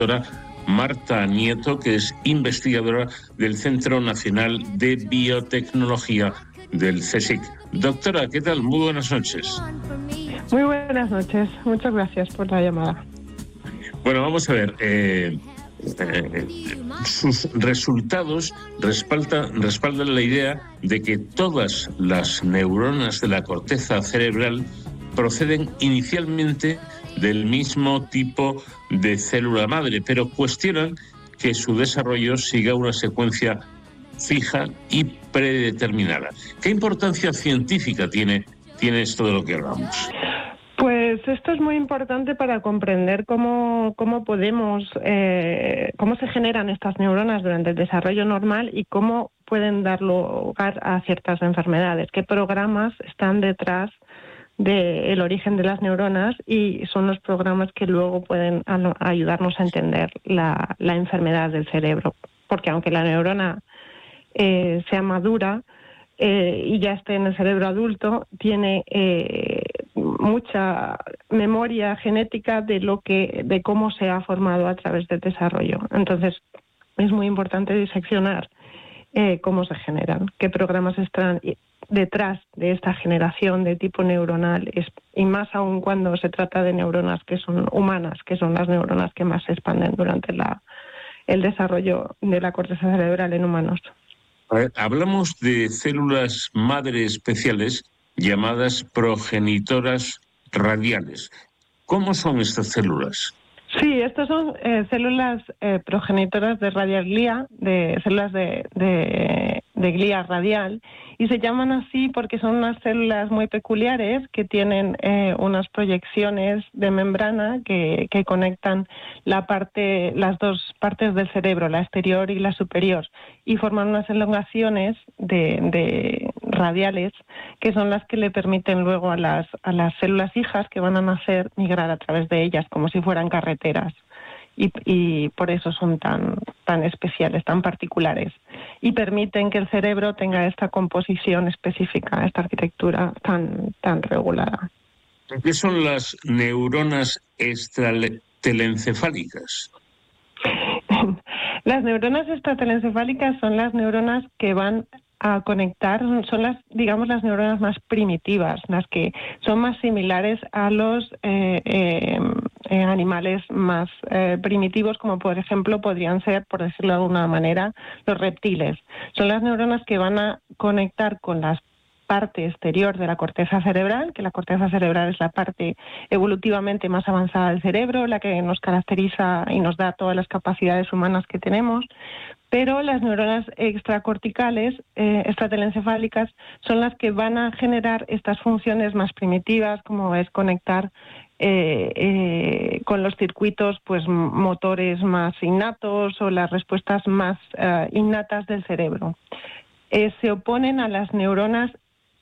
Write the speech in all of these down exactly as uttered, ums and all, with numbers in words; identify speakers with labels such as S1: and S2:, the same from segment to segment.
S1: doctora Marta Nieto, que es investigadora del Centro Nacional de Biotecnología del CSIC. Doctora, ¿qué tal? Muy buenas noches.
S2: Muy buenas noches. Muchas gracias por la llamada.
S1: Bueno, vamos a ver. Eh, eh, sus resultados respaldan, respaldan la idea de que todas las neuronas de la corteza cerebral proceden inicialmente del mismo tipo de célula madre, pero cuestionan que su desarrollo siga una secuencia fija y predeterminada. ¿Qué importancia científica tiene, tiene esto de lo que hablamos?
S2: Pues esto es muy importante para comprender cómo, cómo podemos, eh, cómo se generan estas neuronas durante el desarrollo normal y cómo pueden dar lugar a ciertas enfermedades, qué programas están detrás del origen de las neuronas y son los programas que luego pueden ayudarnos a entender la, la enfermedad del cerebro. Porque aunque la neurona eh, sea madura eh, y ya esté en el cerebro adulto, tiene eh, mucha memoria genética de lo que, de cómo se ha formado a través del desarrollo. Entonces, es muy importante diseccionar eh, cómo se generan, qué programas están detrás de esta generación de tipo neuronal, y más aún cuando se trata de neuronas que son humanas, que son las neuronas que más se expanden durante la, el desarrollo de la corteza cerebral en humanos.
S1: A ver, hablamos de células madre especiales llamadas progenitoras radiales. ¿Cómo son estas células?
S2: Sí, estas son eh, células eh, progenitoras de radial glía, de células de, de, de glía radial, y se llaman así porque son unas células muy peculiares que tienen eh, unas proyecciones de membrana que, que conectan la parte, las dos partes del cerebro, la exterior y la superior, y forman unas elongaciones de, de radiales que son las que le permiten luego a las, a las células hijas que van a nacer migrar a través de ellas como si fueran carreteras. Y, y por eso son tan, tan especiales, tan particulares, y permiten que el cerebro tenga esta composición específica, esta arquitectura tan, tan regulada.
S1: ¿Qué son las neuronas extratelencefálicas?
S2: Las neuronas extratelencefálicas son las neuronas que van a conectar, son las, digamos, las neuronas más primitivas, las que son más similares a los eh, eh, eh, animales más eh, primitivos, como por ejemplo podrían ser, por decirlo de alguna manera, los reptiles. Son las neuronas que van a conectar con las parte exterior de la corteza cerebral, que la corteza cerebral es la parte evolutivamente más avanzada del cerebro, la que nos caracteriza y nos da todas las capacidades humanas que tenemos, pero las neuronas extracorticales, eh, extratelencefálicas, son las que van a generar estas funciones más primitivas, como es conectar eh, eh, con los circuitos pues motores más innatos o las respuestas más eh, innatas del cerebro. Eh, se oponen a las neuronas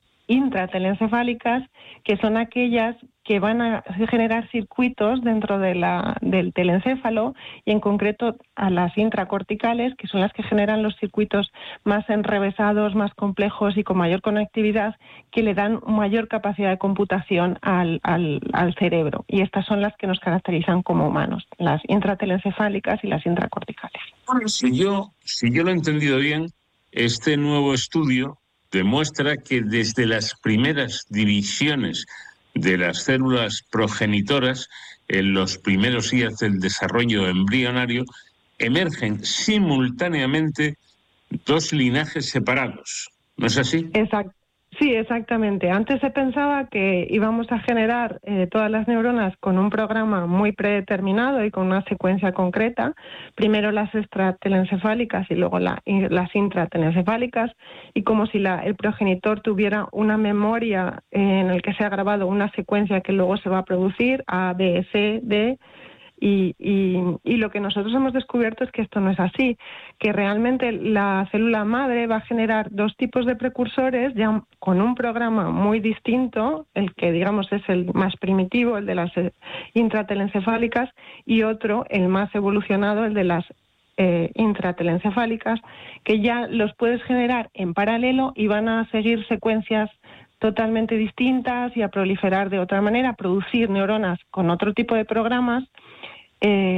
S2: intratelencefálicas, que son aquellas que van a generar circuitos dentro de la, del telencéfalo, y en concreto a las intracorticales, que son las que generan los circuitos más enrevesados, más complejos y con mayor conectividad, que le dan mayor capacidad de computación al, al, al cerebro. Y estas son las que nos caracterizan como humanos, las intratelencefálicas y las intracorticales.
S1: Si yo, si yo lo he entendido bien, este nuevo estudio demuestra que desde las primeras divisiones de las células progenitoras, en los primeros días del desarrollo embrionario, emergen simultáneamente dos linajes separados. ¿No es así?
S2: Exacto. Sí, exactamente. Antes se pensaba que íbamos a generar eh, todas las neuronas con un programa muy predeterminado y con una secuencia concreta, primero las extratelencefálicas y luego la, y las intratelencefálicas, y como si la, el progenitor tuviera una memoria eh, en el que se ha grabado una secuencia que luego se va a producir, A, B, C, D. Y, y, y lo que nosotros hemos descubierto es que esto no es así, que realmente la célula madre va a generar dos tipos de precursores ya con un programa muy distinto, el que digamos es el más primitivo, el de las intratelencefálicas, y otro, el más evolucionado, el de las eh, intratelencefálicas, que ya los puedes generar en paralelo y van a seguir secuencias totalmente distintas y a proliferar de otra manera, producir neuronas con otro tipo de programas. Eh,